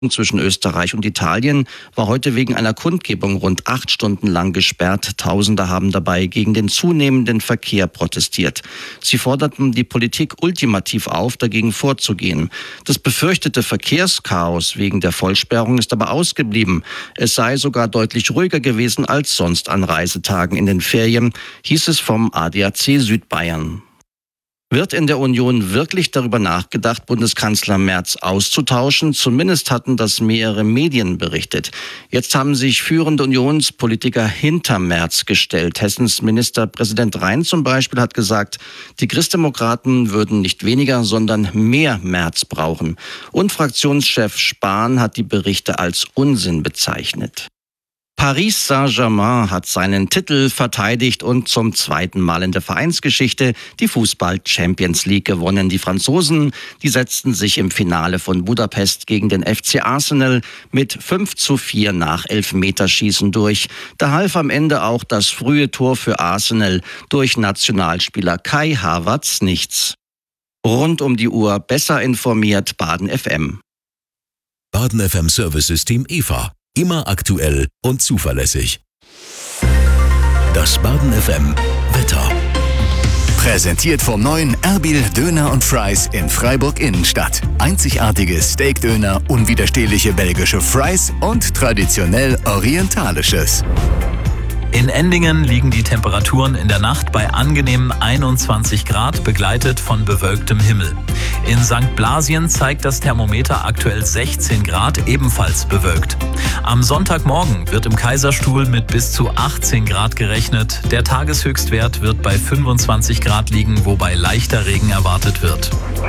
zwischen Österreich und Italien war heute wegen einer Kundgebung rund 8 Stunden lang gesperrt. Tausende haben dabei gegen den zunehmenden Verkehr protestiert. Sie forderten die Politik ultimativ auf, dagegen vorzugehen. Das befürchtete Verkehrschaos wegen der Vollsperrung ist aber ausgeblieben. Es sei sogar deutlich ruhiger gewesen als sonst an Reisetagen in den Ferien, hieß es vom ADAC Südbayern. Wird in der Union wirklich darüber nachgedacht, Bundeskanzler Merz auszutauschen? Zumindest hatten das mehrere Medien berichtet. Jetzt haben sich führende Unionspolitiker hinter Merz gestellt. Hessens Ministerpräsident Rhein zum Beispiel hat gesagt, die Christdemokraten würden nicht weniger, sondern mehr Merz brauchen. Und Fraktionschef Spahn hat die Berichte als Unsinn bezeichnet. Paris Saint-Germain hat seinen Titel verteidigt und zum zweiten Mal in der Vereinsgeschichte die Fußball-Champions League gewonnen. Die Franzosen, die setzten sich im Finale von Budapest gegen den FC Arsenal mit 5:4 nach Elfmeterschießen durch. Da half am Ende auch das frühe Tor für Arsenal durch Nationalspieler Kai Havertz nichts. Rund um die Uhr besser informiert Baden FM. Baden FM Service-System EVA. Immer aktuell und zuverlässig. Das Baden FM Wetter. Präsentiert vom neuen Erbil Döner und Fries in Freiburg Innenstadt. Einzigartige Steakdöner, unwiderstehliche belgische Fries und traditionell orientalisches. In Endingen liegen die Temperaturen in der Nacht bei angenehmen 21 Grad, begleitet von bewölktem Himmel. In St. Blasien zeigt das Thermometer aktuell 16 Grad, ebenfalls bewölkt. Am Sonntagmorgen wird im Kaiserstuhl mit bis zu 18 Grad gerechnet. Der Tageshöchstwert wird bei 25 Grad liegen, wobei leichter Regen erwartet wird.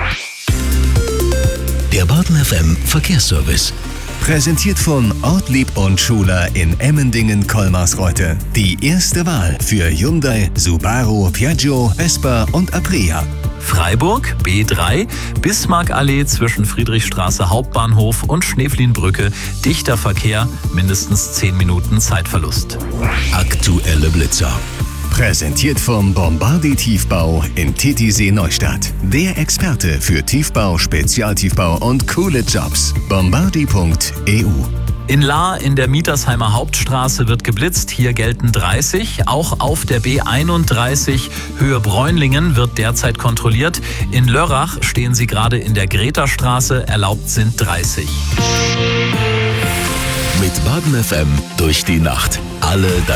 Der Baden FM Verkehrsservice. Präsentiert von Ortlieb und Schuler in Emmendingen-Kolmarsreuth. Die erste Wahl für Hyundai, Subaru, Piaggio, Vespa und Aprilia. Freiburg, B3, Bismarckallee zwischen Friedrichstraße Hauptbahnhof und Schneeflienbrücke. Dichter Verkehr, mindestens 10 Minuten Zeitverlust. Aktuelle Blitzer. Präsentiert vom Bombardi Tiefbau in Titisee Neustadt. Der Experte für Tiefbau, Spezialtiefbau und coole Jobs. Bombardi.eu. In Lahr in der Mietersheimer Hauptstraße wird geblitzt. Hier gelten 30. Auch auf der B31 Höhe Bräunlingen wird derzeit kontrolliert. In Lörrach stehen sie gerade in der Greta-Straße. Erlaubt sind 30. Mit Baden FM durch die Nacht. Alle